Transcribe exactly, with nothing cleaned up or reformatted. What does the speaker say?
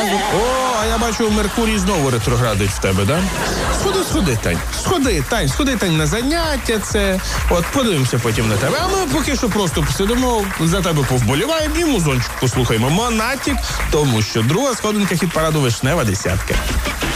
одразу. О, а я бачу, Меркурій знову ретроградить в тебе, да? Сходи, сходи, Тань. Сходи, Тань, сходи, Тань, на заняття це. От, подивимося потім на тебе. А ми поки що просто посидимо, за тебе повболіваємо і музончик послухаємо. Монатік, тому що друга сходинка хіт-параду «Вишнева десятка».